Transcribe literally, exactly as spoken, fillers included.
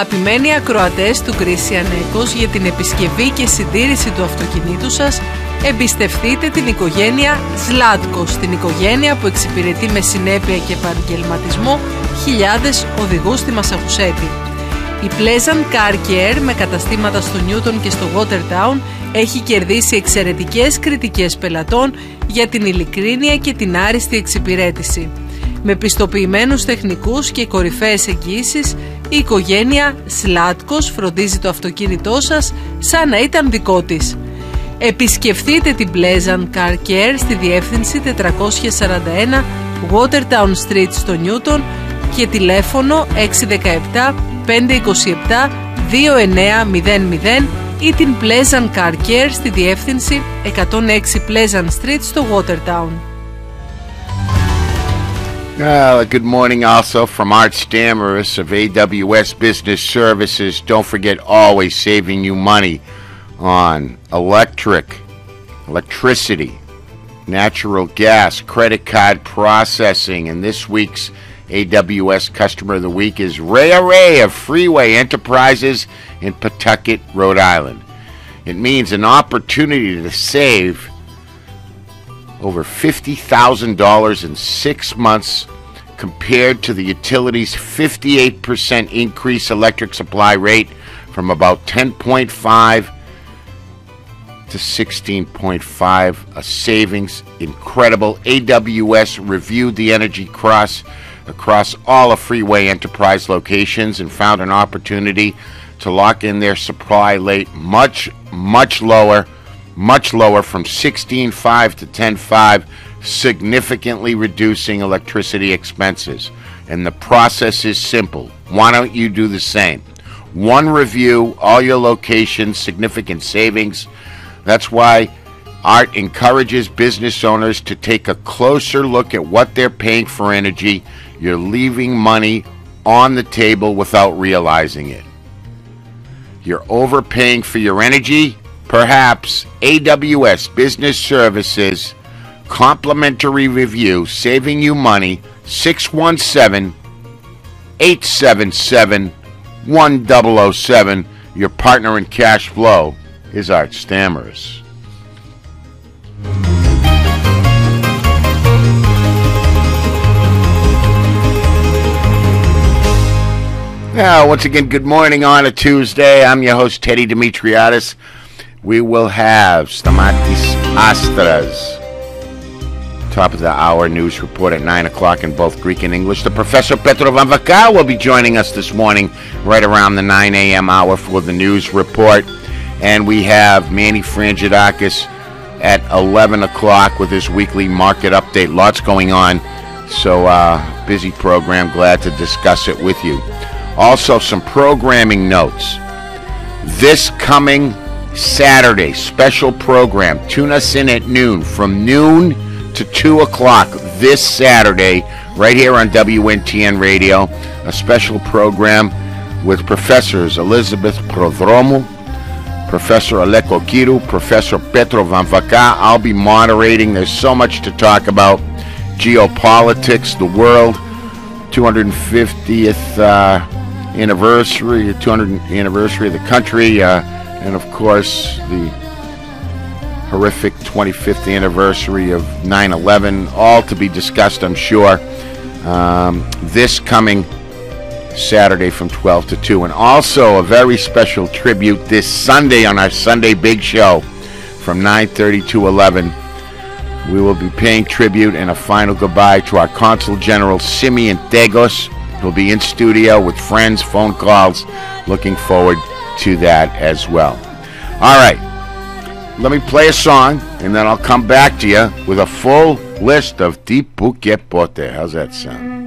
Αγαπημένοι ακροατές του Christian Ekos, για την επισκευή και συντήρηση του αυτοκινήτου σας, εμπιστευτείτε την οικογένεια Zlatkos, την οικογένεια που εξυπηρετεί με συνέπεια και επαγγελματισμό χιλιάδες οδηγούς στη Μασαχουσέτη. Η Pleasant Car Care με καταστήματα στο Newton και στο Watertown έχει κερδίσει εξαιρετικές κριτικές πελατών για την ειλικρίνεια και την άριστη εξυπηρέτηση. Με πιστοποιημένους τεχνικούς και κορυφαίες εγγύησεις, η οικογένεια Zlatkos φροντίζει το αυτοκίνητό σας σαν να ήταν δικό της. Επισκεφτείτε την Pleasant Car Care στη διεύθυνση τετρακόσια σαράντα ένα Watertown Street στο Newton και τηλέφωνο έξι ένα επτά πέντε δύο επτά δύο εννέα μηδέν μηδέν ή την Pleasant Car Care στη διεύθυνση εκατόν έξι Pleasant Street στο Watertown. Uh, good morning also from Art Stammeris of A W S Business Services. Don't forget, always saving you money on electric, electricity, natural gas, credit card processing. And this week's A W S Customer of the Week is Ray Ray of Freeway Enterprises in Pawtucket, Rhode Island. It means an opportunity to save over fifty thousand dollars in six months compared to the utility's fifty-eight percent increase electric supply rate from about ten point five to sixteen point five, a savings. Incredible. A W S reviewed the energy cross across all of Freeway Enterprise locations and found an opportunity to lock in their supply rate much, much lower, much lower from sixteen point five to ten point five, significantly reducing electricity expenses. And the process is simple. Why don't you do the same? One review, all your locations, significant savings. That's why Art encourages business owners to take a closer look at what they're paying for energy. You're leaving money on the table without realizing it. You're overpaying for your energy? Perhaps. A W S Business Services complimentary review, saving you money. Six one seven, eight seven seven, one zero zero seven. Your partner in cash flow is Art Stammeris. Now, once again, good morning on a Tuesday. I'm your host, Teddy Dimitriadis. We will have Stamatis Astras, top of the hour news report at nine o'clock in both Greek and English. The Professor Petro Vanvaka will be joining us this morning right around the nine a.m. hour for the news report. And we have Manny Frangidakis at eleven o'clock with his weekly market update. Lots going on. So, uh, busy program. Glad to discuss it with you. Also, some programming notes. This coming Saturday, special program. Tune us in at noon, from noon to two o'clock this Saturday, right here on W N T N Radio. A special program with Professors Elizabeth Prodromou, Professor Aleko Kiru, Professor Petro Vanvaka. I'll be moderating. There's so much to talk about. Geopolitics, the world, two hundred fiftieth uh, anniversary, two hundredth anniversary of the country, uh, and of course the horrific twenty-fifth anniversary of nine eleven, all to be discussed, I'm sure, um, this coming Saturday from twelve to two. And also a very special tribute this Sunday on our Sunday Big Show from nine thirty to eleven. We will be paying tribute and a final goodbye to our Consul General Simeon Tegos. He'll be in studio with friends, phone calls. Looking forward to that as well. All right. Let me play a song, and then I'll come back to you with a full list of Tipu Kepote. How's that sound?